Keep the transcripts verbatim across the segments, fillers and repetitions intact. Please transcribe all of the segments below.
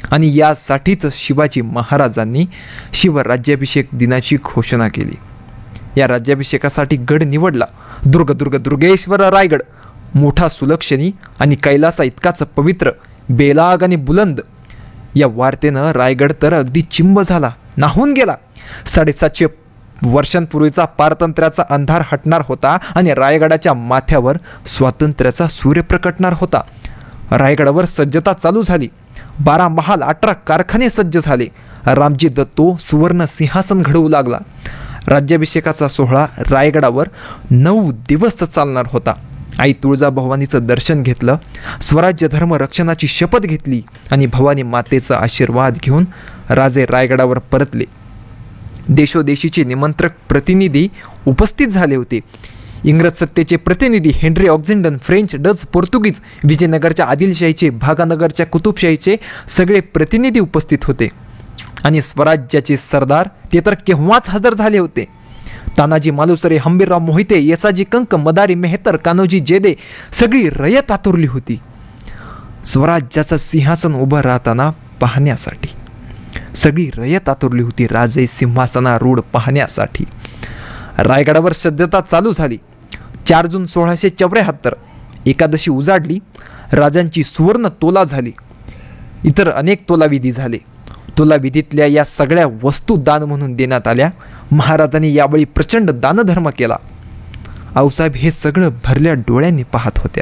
आणि यासाठीच शिवाजी महाराजांनी शिवराज्याभिषेक दिनाची घोषणा केली. या राज्याभिषेकासाठी गड निवडला दुर्ग दुर्ग दुर्गेश्वर रायगड. मोठा सुलक्षणी आणि कैलासा इतकाच पवित्र, बेलाग आणि बुलंद. या वार्तेनं रायगड तर अगदी चिंब झाला, नाहून गेला. साडेसातशे वर्षांपूर्वीचा पारतंत्र्याचा अंधार हटणार होता आणि रायगडाच्या माथ्यावर स्वातंत्र्याचा सूर्य प्रकटणार होता. रायगडावर सज्जता चालू झाली. बारा महाल, अठरा कारखाने सज्ज झाले. रामजी दत्तो सुवर्ण सिंहासन घडवू लागला. राज्याभिषेकाचा सोहळा रायगडावर नऊ दिवस चालणार होता. आई तुळजाभवानीचं दर्शन घेतलं, स्वराज्य धर्म रक्षणाची शपथ घेतली आणि भवानी मातेचा आशीर्वाद घेऊन राजे रायगडावर परतले. देशोदेशीचे निमंत्रक प्रतिनिधी उपस्थित झाले होते. इंग्रज सत्तेचे प्रतिनिधी हेनरी ऑक्झिंडन, फ्रेंच, डच, पोर्तुगीज, विजयनगरच्या आदिलशाहीचे, भागानगरच्या कुतुबशाहीचे सगळे प्रतिनिधी उपस्थित होते. आणि स्वराज्याचे सरदार ते तर केव्हाच हजर झाले होते. तानाजी मालुसरे, हंबीरराव मोहिते, येसाजी कंक, मदारी मेहतर, कान्होजी जेदे, सगळी रयत आतुरली होती स्वराज्याचं सिंहासन उभं राहताना पाहण्यासाठी. सगळी रयत आतुरली होती राजे सिंहासनारूढ पाहण्यासाठी. रायगडावर सज्जता चालू झाली. चार जून सोळाशे चौऱ्याहत्तर एकादशी उजाडली. राजांची सुवर्ण तोला झाली. इतर अनेक तोलाविधी झाले. तोलाविधीतल्या या सगळ्या वस्तू दान म्हणून देण्यात आल्या. महाराजांनी यावेळी प्रचंड दानधर्म केला. आऊसाहेब हे सगळं भरल्या डोळ्यांनी पाहत होत्या.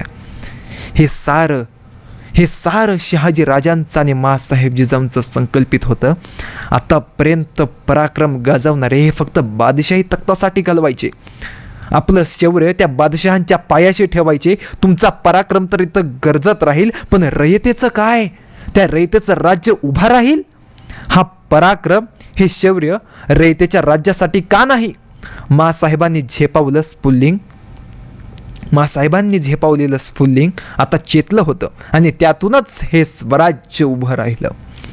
हे सारं हे सारं शहाजी राजांचं आणि माँसाहेब जिजाऊंचं संकल्पित होतं. आतापर्यंत पराक्रम गाजवणारे हे फक्त बादशाही तख्तासाठी घालवायचे. आपलं शौर्य त्या बादशहांच्या पायाशी ठेवायचे. तुमचा पराक्रम तर इथं गरजत राहील, पण रयतेचं काय? त्या रयतेचं राज्य उभा राहील. हा पराक्रम, हे शौर्य रयतेच्या राज्यासाठी का नाही? माँसाहेबांनी झेपावलं स्फुल्लिंग माँसाहेबांनी झेपावलेलं स्फुल्लिंग आता चेतलं होतं आणि त्यातूनच हे स्वराज्य उभं राहिलं.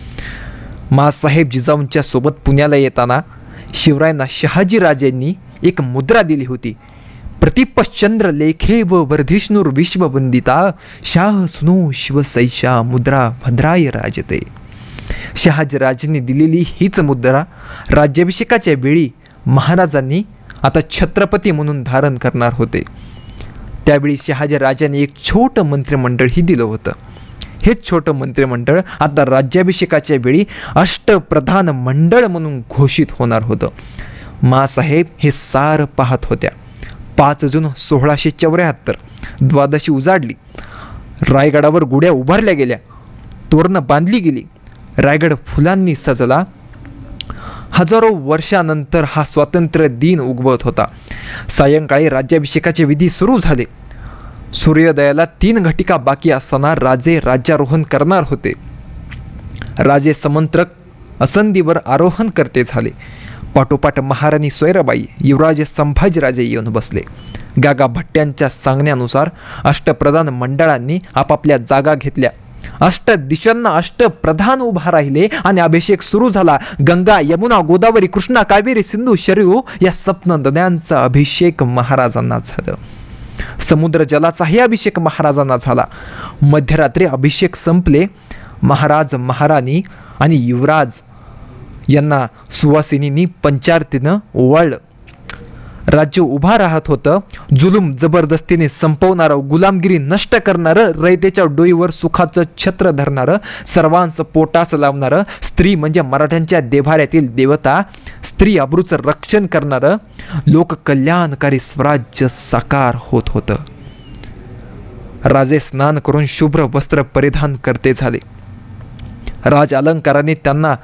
माँसाहेब जिजाऊंच्या सोबत पुण्याला येताना शिवरायांना शहाजीराजेंनी एक मुद्रा दिली होती. प्रतिपश्चंद्र लेखे व वर्धिष्णुर विश्ववंदिता शाह सुनो शिवसैषा मुद्रा भद्राय राजते. शहाजीराजेंनी दिलेली हीच मुद्रा राज्याभिषेकाच्या वेळी महाराजांनी आता छत्रपती म्हणून धारण करणार होते. त्यावेळी शहाजीराजांनी एक छोटं मंत्रिमंडळही दिलं होतं. हेच छोटं मंत्रिमंडळ आता राज्याभिषेकाच्या वेळी अष्टप्रधान मंडळ म्हणून घोषित होणार होतं. माँसाहेब हे सारं पाहत होत्या. पाच जून सोळाशे चौऱ्याहत्तर द्वादशी उजाडली. रायगडावर गुड्या उभारल्या गेल्या, तोरणं बांधली गेली. रायगड फुलांनी सजला. हजारो वर्षानंतर हा स्वातंत्र्य दिन उगवत होता. सायंकाळी राज्याभिषेकाचे विधी सुरू झाले. सूर्योदयाला तीन घटिका बाकी असताना राजे राज्यारोहण करणार होते. राजे समंत्रक असंदीवर आरोहण करते झाले. पाठोपाठ महाराणी सोयराबाई, युवराज संभाजीराजे येऊन बसले. गागा भट्ट्यांच्या सांगण्यानुसार अष्टप्रधान मंडळांनी आपापल्या जागा घेतल्या. अष्ट दिशांना अष्टप्रधान उभा राहिले आणि अभिषेक सुरू झाला. गंगा, यमुना, गोदावरी, कृष्णा, कावेरी, सिंधू, शरयू या सप्त नद्यांचा अभिषेक महाराजांना झाला. समुद्र जलाचाही अभिषेक महाराजांना झाला. मध्यरात्री अभिषेक संपले. महाराज, महाराणी आणि युवराज यांना सुवासिनींनी पंचारतीनं ओवाळलं. राज्य उभा राहत होतं. जुलूम जबरदस्तीने संपवणारं, गुलामगिरी नष्ट करणारं, रयतेच्या डोईवर सुखाचं छत्र धरणारं, सर्वांचं पोटास लावणारं, स्त्री म्हणजे मराठ्यांच्या देव्हाऱ्यातील देवता, स्त्री अब्रूचं रक्षण करणारं, लोककल्याणकारी स्वराज्य साकार होत होतं. राजे स्नान करून शुभ्र वस्त्र परिधान करते झाले. राज अलंकाराने त्यांना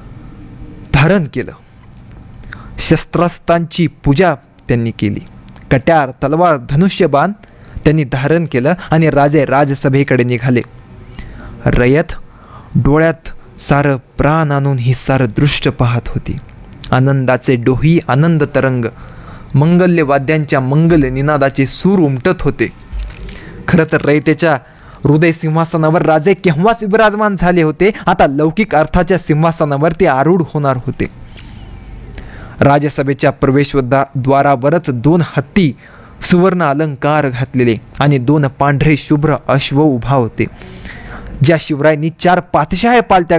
धारण केलं. शस्त्रास्त्रांची पूजा त्यांनी केली. कट्यार, तलवार, धनुष्यबाण त्यांनी धारण केलं आणि राजे राजसभेकडे निघाले. रयत डोळ्यात सारं प्राण आणून ही सारं दृश्य पाहत होती. आनंदाचे डोही आनंद तरंग, मंगल्य वाद्यांच्या मंगल निनादाचे सूर उमटत होते. खरं तर रयतेच्या हृदय सिंहासनावर राजे केव्हाच विराजमान झाले होते. आता लौकिक अर्थाच्या सिंहासनावर ते आरूढ होणार होते. राजसभेच्या प्रवेशद्वारावरच दोन हत्ती सुवर्ण अलंकार घातलेले आणि दोन पांढरे शुभ्र अश्व उभा होते. ज्या शिवरायांनी चार पातशाह्या पालत्या